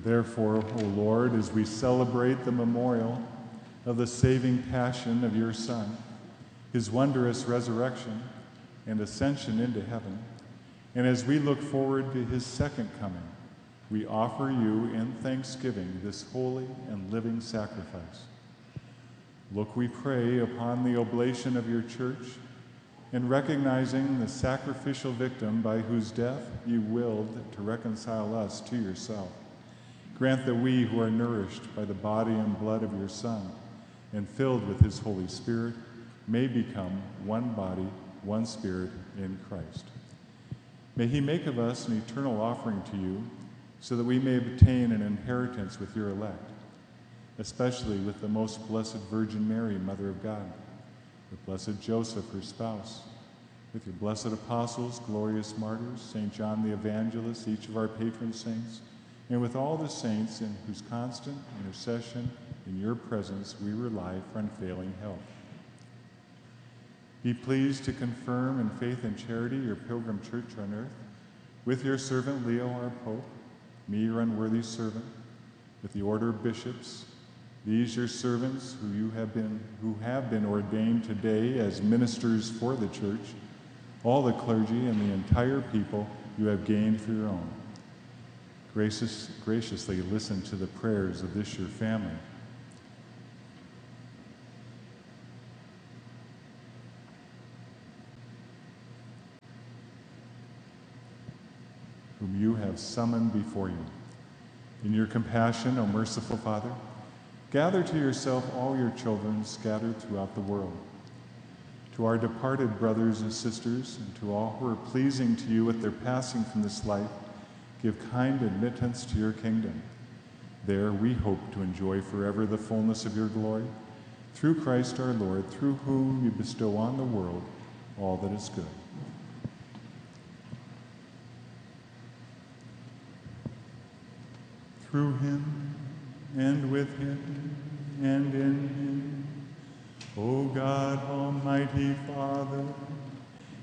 Therefore, O Lord, as we celebrate the memorial of the saving passion of your Son, his wondrous resurrection and ascension into heaven, and as we look forward to his second coming, we offer you in thanksgiving this holy and living sacrifice. Look, we pray, upon the oblation of your church, and recognizing the sacrificial victim by whose death you willed to reconcile us to yourself. Grant that we who are nourished by the body and blood of your Son and filled with his Holy Spirit may become one body, one spirit in Christ. May he make of us an eternal offering to you so that we may obtain an inheritance with your elect, especially with the most blessed Virgin Mary, Mother of God, with blessed Joseph, her spouse, with your blessed apostles, glorious martyrs, St. John the Evangelist, each of our patron saints, and with all the saints in whose constant intercession in your presence we rely for unfailing help. Be pleased to confirm in faith and charity your pilgrim church on earth, with your servant Leo, our Pope, me, your unworthy servant, with the order of bishops, these your servants who have been ordained today as ministers for the church, all the clergy and the entire people you have gained for your own. Graciously listen to the prayers of this your family. Whom you have summoned before you. In your compassion, O merciful Father, gather to yourself all your children scattered throughout the world. To our departed brothers and sisters, and to all who are pleasing to you with their passing from this life, give kind admittance to your kingdom. There we hope to enjoy forever the fullness of your glory, through Christ our Lord, through whom you bestow on the world all that is good. Through him, and with him, and in him, O God, Almighty Father,